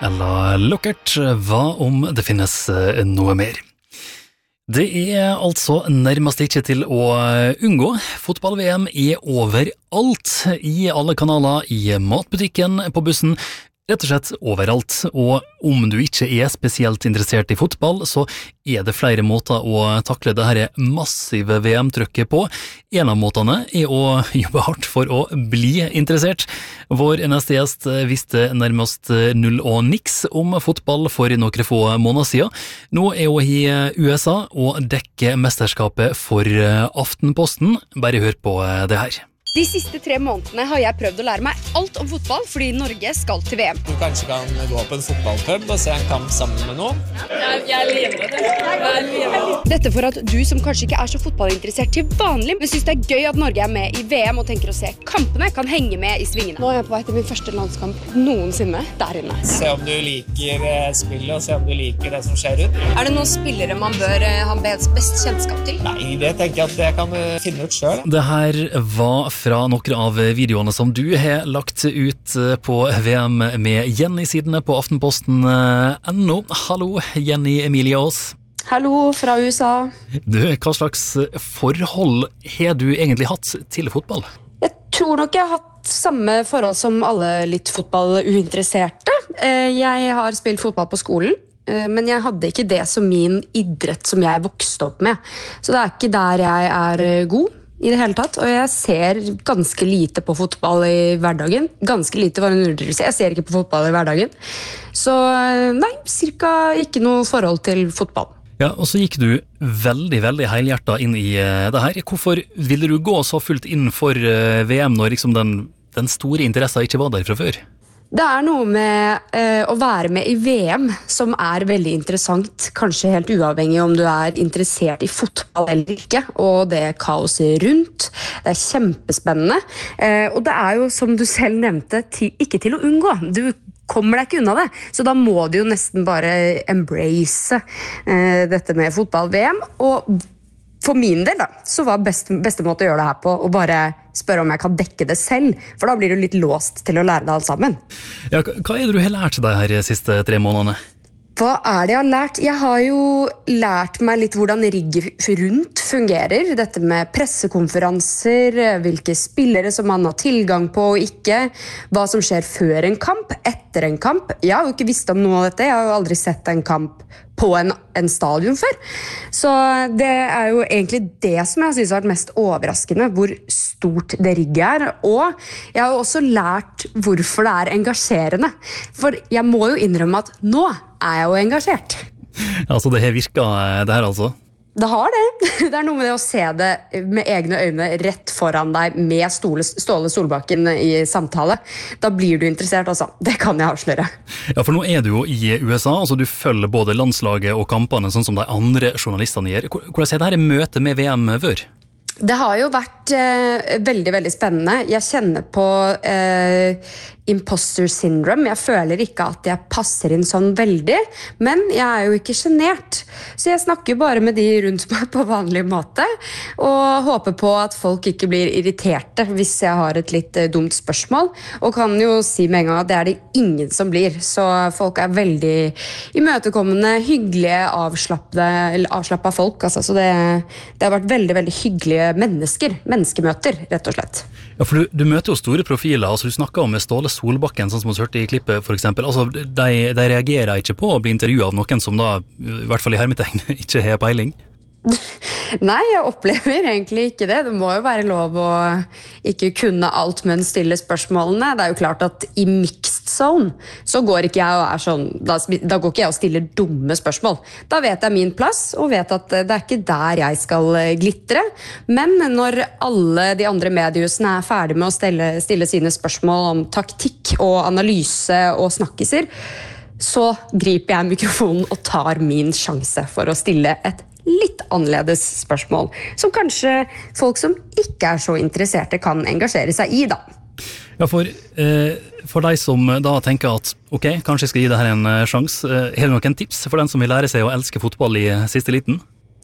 Eller lukkert, hva om det finnes noe mer? Det altså nærmest ikke til å unngå. Fotball-VM overalt, i alle kanaler, i matbutikken, på bussen, rett og slett overalt. Og om du ikke spesielt interessert i fotball, så det flere måter å takle det her massive VM-trykket på. En av måtene å jobbe hardt for å bli interessert. Vår neste gjest visste nærmest null og niks om fotball for noen få måneder siden. Nå hun i USA og dekker mesterskapet for Aftenposten. Bare hør på det her. De siste 3 månedene har jeg prøvd å lære meg alt om fotball, fordi Norge skal til VM. Du kanskje kan gå på en fotballpub og se en kamp sammen med noen? Jeg lever det. Dette for at du som kanskje ikke så fotballinteressert til vanlig, men synes det gøy at Norge med i VM og tenker å se kampene, kan henge med i svingene. Nå jeg på vei til min første landskamp noensinne der inne. Se om du liker spillet, og se om du liker det som skjer ut. Det noen spillere man bør ha best kjennskap til? Nei, det tenker jeg at det kan du finne ut selv. Det her var fra noen av videoene som du har lagt ut på VM med Jenny-sidene på Aftenposten.no. Hallo, Jenny Emilie Aas. Hallo, fra USA. Du, hva slags forhold har du egentlig hatt til fotball? Jeg tror nok jeg har hatt samme forhold som alle litt fotballuinteresserte. Jeg har spilt fotball på skolen, men jeg hadde ikke det som min idrett som jeg vokste opp med. Så det ikke der jeg god i det hele tatt, og jeg ser ganske lite på fotball i hverdagen. Ganske lite var en underdrivelse. Jeg ser ikke på fotball i hverdagen. Så nei, cirka ikke noe forhold til fotball. Ja, og så gikk du veldig, veldig helhjertet inn i det her. Hvorfor ville du gå så fullt inn for VM når liksom den store interessen ikke var der fra før? Det noe med å være med i VM som veldig interessant, kanskje helt uavhengig om du interessert i fotball eller ikke, og det kaoset rundt. Det kjempespennende, og det jo, som du selv nevnte, ikke til å unngå. Du kommer deg ikke unna det, så da må du jo nesten bare embrace dette med fotball-VM, og for min del da, så var beste måte å gjøre det her på å bare spørre om jeg kan dekke det selv, for da blir du litt låst til å lære det alt sammen. Ja, hva det du har lært deg her de siste 3 månedene? Hva det jeg har lært? Jeg har jo lært meg litt hvordan rigget rundt fungerer. Dette med pressekonferanser, hvilke spillere som man har tilgang på og ikke, hva som skjer før en kamp, etter en kamp. Jeg har jo ikke visst om noe av dette, jeg har jo aldri sett en kamp på en stadion før. Så det jo egentlig det som jeg synes har vært mest overraskende, hvor stort det rigget og jeg har jo også lært hvorfor det engasjerende. For jeg må jo innrømme at nå jeg jo engasjert. Altså det har virket det her altså? Det har det. Det noe med det å se det med egne øyne rett foran deg med Ståle Solbakken i samtale. Da blir du interessert, altså. Det kan jeg avsløre. Ja, for nå du jo i USA, altså du følger både landslaget og kampene, sånn som de andre journalistene gjør. Hvordan det her møte med VM før? Det har jo vært veldig, veldig spennende. Jeg kjenner på imposter syndrome. Jeg føler ikke at jeg passer inn sånn veldig, men jeg jo ikke genert. Så jeg snakker bare med de rundt meg på vanlig måte, og håper på at folk ikke blir irriterte hvis jeg har et litt dumt spørsmål, og kan jo si med en gang at det det ingen som blir. Så folk veldig imøtekommende, hyggelige, avslappede folk. Altså. Så det har vært veldig, veldig hyggelige menneskemøter, rett og slett. Ja, for du møter jo store profiler, altså du snakker om Ståle Solbakken, sånn som vi hørte i klippet for eksempel, altså de reagerer ikke på å bli intervjuet av noen som da, i hvert fall i hermetegn, ikke har peiling? Nei, jeg opplever egentlig ikke det. Det må jo være lov å ikke kunne alt, men stille spørsmålene. Det jo klart at i mixed zone så går ikke jeg og sånn, da går ikke jeg og stiller dumme spørsmål. Da vet jeg min plass, og vet at det ikke der jeg skal glitre. Men når alle de andre mediehusene ferdig med å stille sine spørsmål om taktikk og analyse og snakkiser, så griper jeg mikrofonen og tar min sjanse for å stille et litt annerledes spørsmål, som kanskje folk som ikke så interesserte kan engasjere seg i da. Ja, for de som da tenker at ok, kanskje jeg skal gi det her en sjans, har du noen tips for den som vil lære seg å elske fotball i siste liten?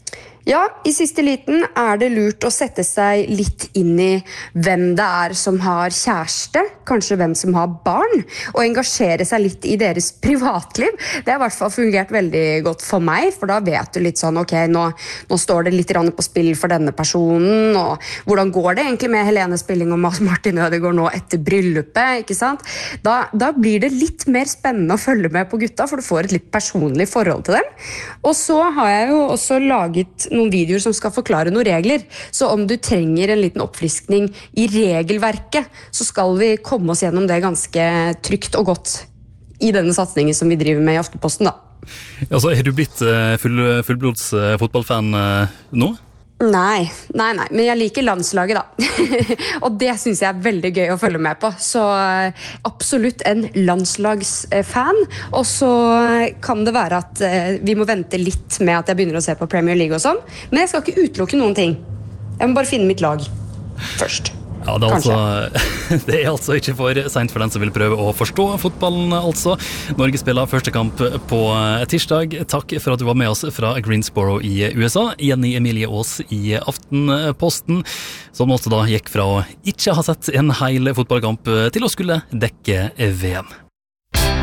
Ja, i siste liten det lurt å sette seg litt inn i hvem det som har kjæreste, kanskje hvem som har barn, og engasjere seg litt i deres privatliv. Det har i hvert fall fungert veldig godt for meg, for da vet du litt sånn, ok, nå står det litt på spill for denne personen, og hvordan går det egentlig med Helene Spilling og Martin Ødegaard nå etter bryllupet, ikke sant? Da blir det litt mer spennende å følge med på gutta, for du får et litt personlig forhold til dem. Og så har jeg jo også laget noen videoer som skal forklare noen regler. Så om du trenger en liten oppfriskning i regelverket, så skal vi komme oss gjennom det ganske trygt og godt i denne satsningen som vi driver med i Aftenposten da. Altså, du blitt fullblods fotballfan nå? Nei, men jeg liker landslaget da. Og det synes jeg veldig gøy å følge med på. Så absolutt en landslagsfan. Og så kan det være at vi må vente litt med at jeg begynner å se på Premier League og sånn. Men jeg skal ikke utelukke noen ting. Jeg må bare finne mitt lag først. Ja, det altså ikke for sent for den som vil prøve å forstå fotballen, altså. Norge spiller første kamp på tirsdag. Takk for at du var med oss fra Greensboro i USA. Jenny Emilie Aas i Aftenposten, som også da gikk fra å ikke ha sett en hel fotballkamp til å skulle dekke VM.